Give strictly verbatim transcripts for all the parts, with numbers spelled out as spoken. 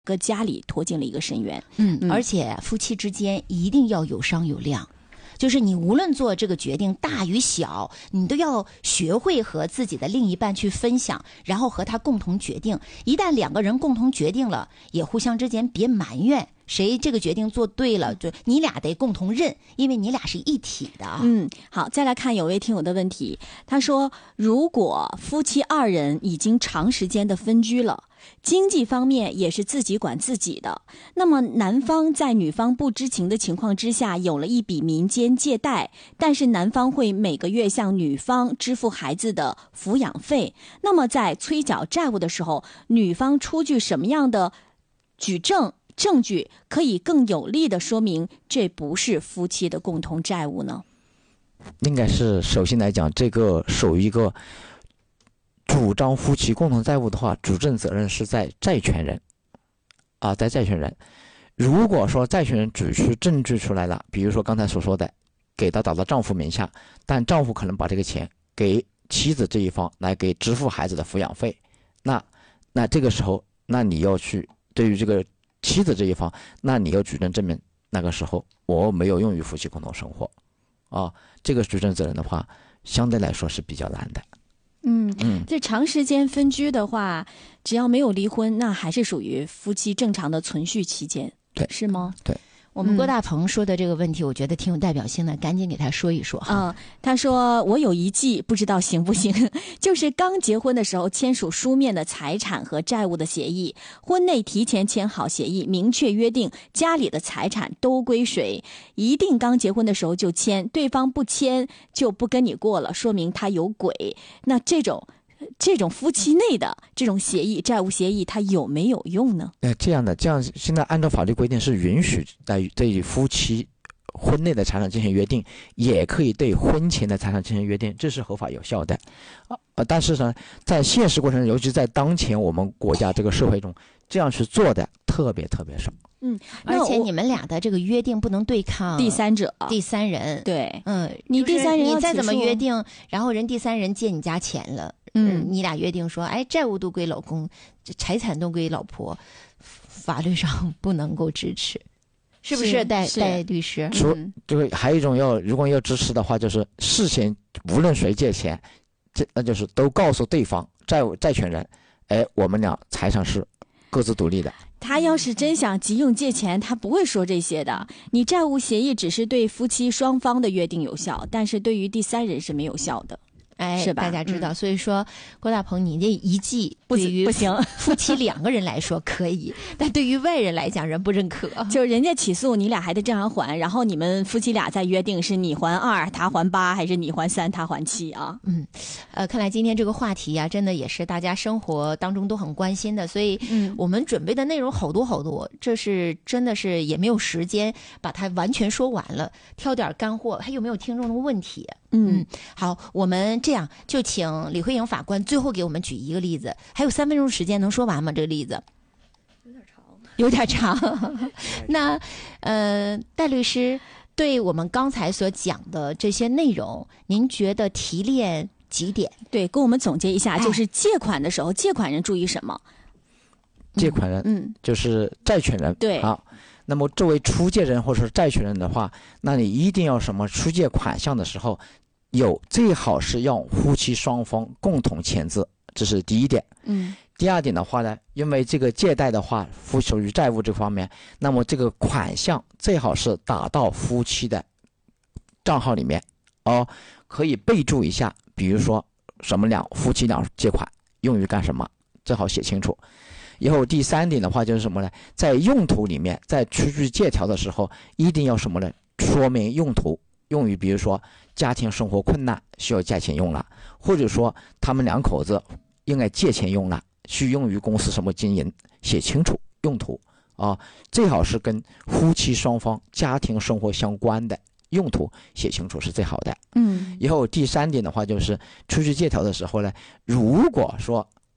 个家里拖进了一个深渊。 嗯，嗯而且夫妻之间一定要有商有量。就是你无论做这个决定大与小，你都要学会和自己的另一半去分享，然后和他共同决定。一旦两个人共同决定了，也互相之间别埋怨谁这个决定做对了，就你俩得共同认，因为你俩是一体的。 嗯，好，再来看有位听友的问题，他说，如果夫妻二人已经长时间的分居了，经济方面也是自己管自己的，那么男方在女方不知情的情况之下有了一笔民间借贷，但是男方会每个月向女方支付孩子的抚养费，那么在催缴债务的时候，女方出具什么样的举证证据可以更有力的说明这不是夫妻的共同债务呢？ 应该是首先来讲，这个属于一个主张夫妻共同债务的话，主证责任是在债权人啊，在债权人。如果说债权人举出证据出来了，比如说刚才所说的，给他打到丈夫名下，但丈夫可能把这个钱给妻子这一方来给支付孩子的抚养费，那那这个时候，那你要去对于这个妻子这一方，那你要举证证明那个时候我没有用于夫妻共同生活啊，这个举证责任的话，相对来说是比较难的。 嗯嗯，这长时间分居的话，只要没有离婚，那还是属于夫妻正常的存续期间， 对， 是吗？ 对。 我们郭大鹏说的这个问题，我觉得挺有代表性的，赶紧给他说一说哈。 嗯，他说我有一计，不知道行不行，就是刚结婚的时候签署书面的财产和债务的协议，婚内提前签好协议，明确约定家里的财产都归谁，一定刚结婚的时候就签，对方不签就不跟你过了，说明他有鬼。那这种这种夫妻内的这种协议，债务协议，它有没有用呢？ 呃，这样的，这样现在按照法律规定是允许在对夫妻婚内的财产进行约定，也可以对婚前的财产进行约定，这是合法有效的。呃，但是呢，在现实过程中，尤其在当前我们国家这个社会中，这样去做的特别特别少。 嗯，而且你们俩的这个约定不能对抗第三者、 第三人。 对， 嗯， 你第三人要你再怎么约定，然后人第三人借你家钱了，嗯，你俩约定说，哎，债务都归老公，这财产都归老婆，法律上不能够支持，是不是？戴戴律师， 说这个还有一种要，如果要支持的话，就是事先无论谁借钱，这那就是都告诉对方债务债权人，哎，我们俩财产是各自独立的。 他要是真想急用借钱，他不会说这些的。你债务协议只是对夫妻双方的约定有效，但是对于第三人是没有效的。 哎， 是吧？ 大家知道，嗯、所以说郭大鹏，你这一计对于不行， 夫妻两个人来说可以，但对于外人来讲，人不认可。 就人家起诉你俩还得正常还，然后你们夫妻俩再约定是你还二，他还八，还是你还三，他还七啊？ 嗯，呃，看来今天这个话题呀、啊，真的也是大家生活当中都很关心的，所以我们准备的内容好多好多，这是真的是也没有时间把它完全说完了，挑点干货。还有没有听众的问题？嗯，好，我们这样就请李慧颖法官最后给我们举一个例子，还有三分钟时间，能说完吗？这个例子有点长， 有点长。那呃，戴律师对我们刚才所讲的这些内容，您觉得提炼几点？ 对，跟我们总结一下，就是借款的时候，借款人注意什么？ 借款人，嗯，就是债权人， 对， 好。那么作为出借人或者是债权人的话，那你一定要什么出借款项的时候，有最好是要夫妻双方共同签字，这是第一点。嗯，第二点的话呢，因为这个借贷的话，属属于债务这方面，那么这个款项最好是打到夫妻的账号里面哦，可以备注一下，比如说什么两夫妻俩借款用于干什么，最好写清楚。以后第三点的话就是什么呢？在用途里面，在出具借条的时候，一定要什么呢？说明用途，用于比如说家庭生活困难需要借钱用了，或者说他们两口子应该借钱用了，需用于公司什么经营，写清楚用途啊，最好是跟夫妻双方家庭生活相关的用途写清楚是最好的。嗯，以后第三点的话就是出具借条的时候呢，如果说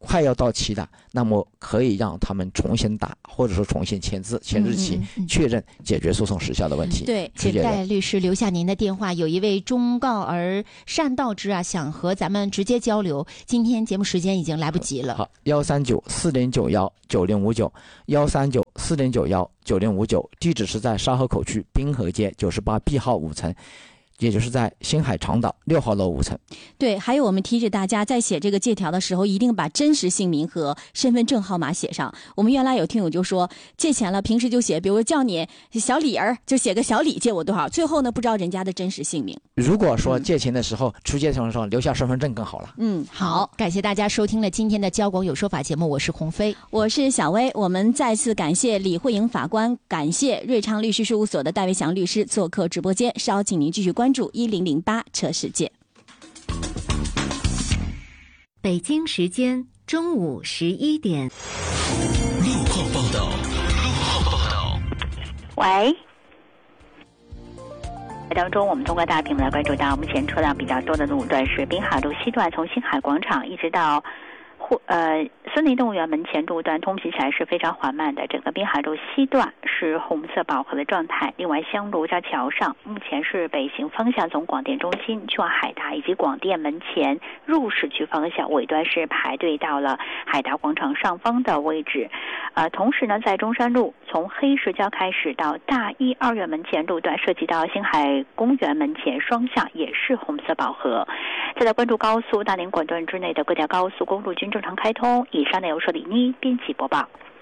快要到期的，那么可以让他们重新打，或者说重新签字、签日期，嗯嗯、确认解决诉讼时效的问题。 对，请戴律师留下您的电话，有一位忠告而善道之啊，想和咱们直接交流。今天节目时间已经来不及了。 好，幺三九四零九幺九零五九，幺三九四零九幺九零五九，地址是在沙河口区滨河街九十八 B 号五层。也就是在星海长岛六号楼五层。 对，还有我们提示大家，在写这个借条的时候，一定把真实姓名和身份证号码写上。我们原来有听友就说，借钱了，平时就写，比如叫你小李儿，就写个小李借我多少，最后呢不知道人家的真实姓名。 如果说借钱的时候，出借的时候留下身份证更好了。 嗯，好，感谢大家收听了今天的交广有说法节目，我是鸿飞， 我是小薇。我们再次感谢李慧颖法官，感谢瑞昌律师事务所的戴维祥律师做客直播间。稍请您继续关注一零零八车世界。 北京时间中午十一点。 路况报道。路况报道。 喂。当中，我们通过大屏幕来关注到，目前车辆比较多的路段是滨海路西段，从星海广场一直到呃，森林动物园门前路段通行起来是非常缓慢的，整个滨海路西段是红色饱和的状态。另外，香炉交桥上目前是北行方向从广电中心去往海达以及广电门前入市区方向，尾端是排队到了海达广场上方的位置。呃，同时呢，在中山路从黑石桥开始到大一二院门前路段，涉及到星海公园门前双向也是红色饱和。再来关注高速大连管段之内的各条高速公路均正常开通。以上内容是李妮编辑播报。